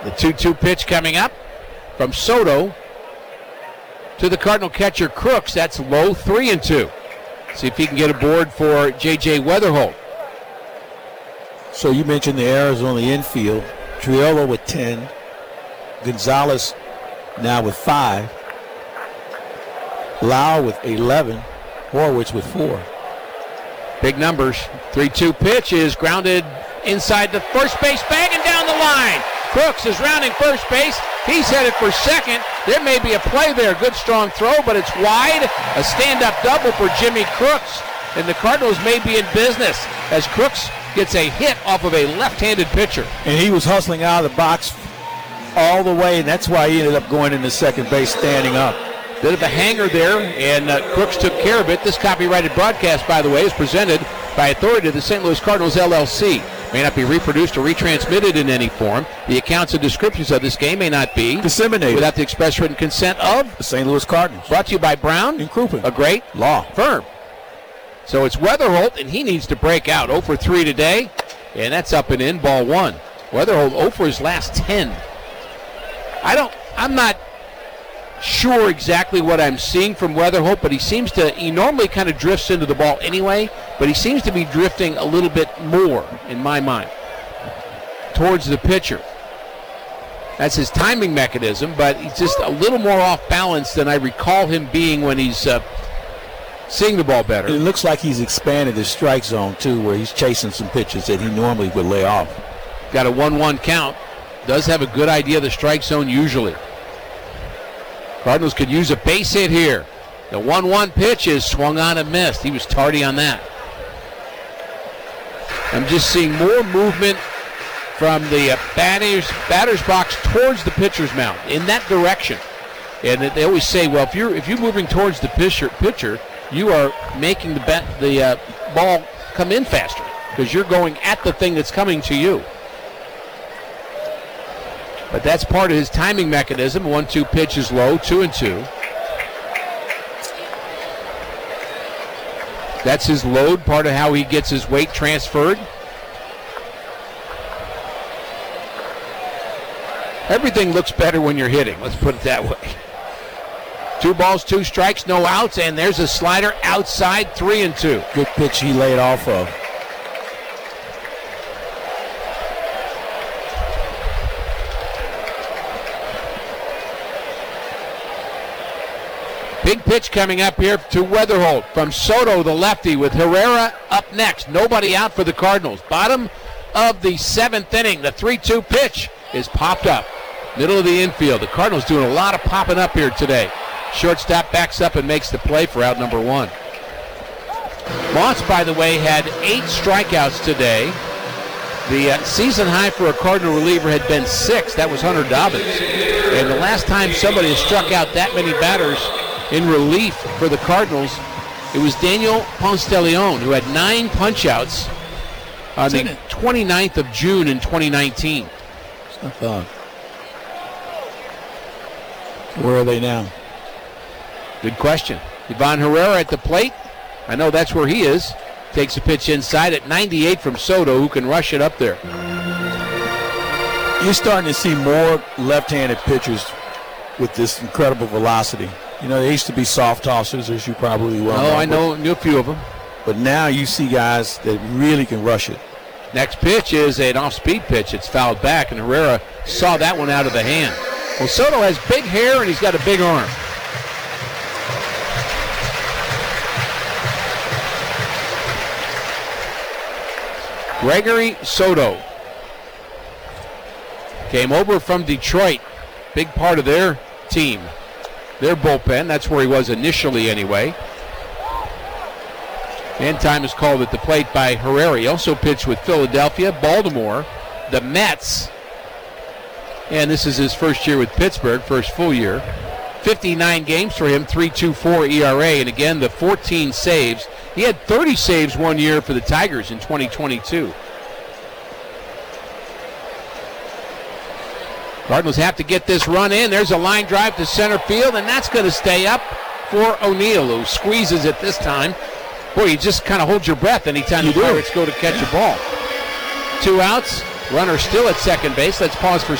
The 2-2 pitch coming up from Soto to the Cardinal catcher Crooks. That's low, 3-2. See if he can get aboard for J.J. Weatherholt. So you mentioned the errors on the infield. Triolo with 10. Gonzalez now with 5. Lau with 11. Horwitz with 4. Big numbers. 3-2 pitch is grounded inside the first base bag and down the line. Crooks is rounding first base. He's headed for second. There may be a play there. Good strong throw, but it's wide. A stand-up double for Jimmy Crooks. And the Cardinals may be in business as Crooks gets a hit off of a left-handed pitcher. And he was hustling out of the box all the way, and that's why he ended up going into second base standing up. Bit of a hanger there, and Crooks took care of it. This copyrighted broadcast, by the way, is presented by authority of the St. Louis Cardinals, LLC. May not be reproduced or retransmitted in any form. The accounts and descriptions of this game may not be disseminated without the express written consent of the St. Louis Cardinals. Brought to you by Brown and Crouppen, a great law firm. So it's Weatherholt, and he needs to break out. 0 for 3 today, and that's up and in, ball 1. Weatherholt 0 for his last 10. I'm not sure exactly what I'm seeing from Weatherholt, but he normally kind of drifts into the ball anyway, but he seems to be drifting a little bit more, in my mind, towards the pitcher. That's his timing mechanism, but he's just a little more off balance than I recall him being when he's seeing the ball better. It looks like he's expanded his strike zone, too, where he's chasing some pitches that he normally would lay off. Got a 1-1 count. Does have a good idea of the strike zone usually. Cardinals could use a base hit here. The 1-1 pitch is swung on and missed. He was tardy on that. I'm just seeing more movement from the batter's box towards the pitcher's mound, in that direction. And they always say, well, if you're moving towards the pitcher, you are making the ball come in faster because you're going at the thing that's coming to you. But that's part of his timing mechanism. 1-2 pitch is low, 2-2. That's his load, part of how he gets his weight transferred. Everything looks better when you're hitting, let's put it that way. 2 balls, 2 strikes, no outs, and there's a slider outside, 3-2. Good pitch he laid off of. Big pitch coming up here to Weatherholt from Soto, the lefty, with Herrera up next. Nobody out for the Cardinals. Bottom of the 7th inning. The 3-2 pitch is popped up. Middle of the infield. The Cardinals doing a lot of popping up here today. Shortstop backs up and makes the play for out number 1. Moss, by the way, had 8 strikeouts today. The season high for a Cardinal reliever had been 6. That was Hunter Dobbins. And the last time somebody has struck out that many batters in relief for the Cardinals, it was Daniel Ponce de Leon, who had 9 punch-outs on the 29th of June in 2019. It's not bad. Where are they now? Good question. Ivan Herrera at the plate. I know that's where he is. Takes a pitch inside at 98 from Soto, who can rush it up there. You're starting to see more left-handed pitchers with this incredible velocity. You know, they used to be soft tossers, as you probably well know. Oh, I knew a few of them. But now you see guys that really can rush it. Next pitch is an off-speed pitch. It's fouled back, and Herrera saw that one out of the hand. Well, Soto has big hair, and he's got a big arm. Gregory Soto came over from Detroit. Big part of their team. Their bullpen, that's where he was initially anyway. And time is called at the plate by Herrera. He also pitched with Philadelphia, Baltimore, the Mets, and this is his first year with Pittsburgh, first full year. 59 games for him, 3.24 ERA, and again the 14 saves. He had 30 saves one year for the Tigers in 2022. Cardinals have to get this run in. There's a line drive to center field, and that's going to stay up for O'Neill, who squeezes it this time. Boy, you just kind of hold your breath anytime the Pirates go to catch a ball. 2 outs. Runner still at second base. Let's pause for